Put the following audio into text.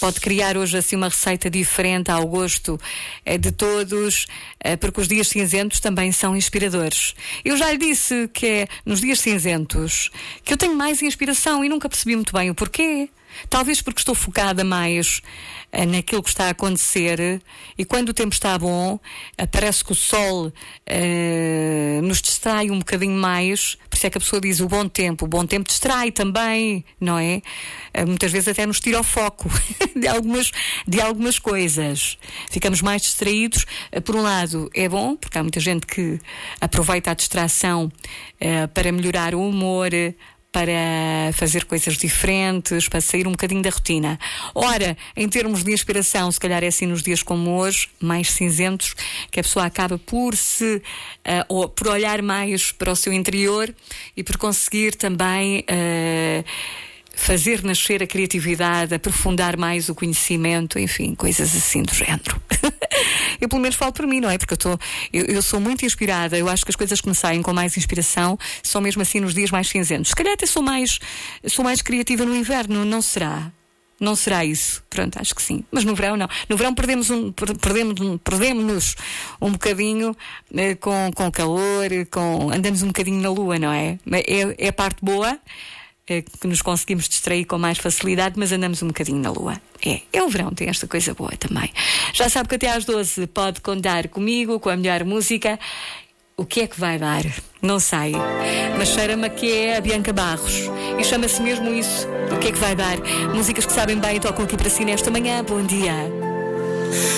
pode criar hoje assim uma receita diferente ao gosto de todos, porque os dias cinzentos também são inspiradores. Eu já lhe disse que é nos dias cinzentos que eu tenho mais inspiração e nunca percebi muito bem o porquê. Talvez porque estou focada mais naquilo que está a acontecer, e quando o tempo está bom, parece que o sol nos distrai um bocadinho mais. Por isso é que a pessoa diz o bom tempo distrai também, não é? Muitas vezes até nos tira o foco de algumas coisas. Ficamos mais distraídos. Por um lado é bom, porque há muita gente que aproveita a distração para melhorar o humor, para fazer coisas diferentes, para sair um bocadinho da rotina. Ora, em termos de inspiração, se calhar é assim nos dias como hoje, mais cinzentos, que a pessoa acaba por ou por olhar mais para o seu interior e por conseguir também fazer nascer a criatividade, aprofundar mais o conhecimento, enfim, coisas assim do género. Eu pelo menos falo por mim, não é? Porque eu sou muito inspirada. Eu acho que as coisas que me saem com mais inspiração são mesmo assim nos dias mais cinzentos. Se calhar até sou mais criativa no inverno, não será? Não será isso? Pronto, acho que sim. Mas no verão não. No verão perdemos-nos um bocadinho com calor, andamos um bocadinho na lua, não é? É a parte boa, que nos conseguimos distrair com mais facilidade, mas andamos um bocadinho na lua. É o verão, tem esta coisa boa também. Já sabe que até às 12 pode contar comigo, com a melhor música. O que é que vai dar? Não sei. Mas cheira-me que é a Bianca Barros. E chama-se mesmo isso. O que é que vai dar? Músicas que sabem bem e tocam aqui para si nesta manhã. Bom dia.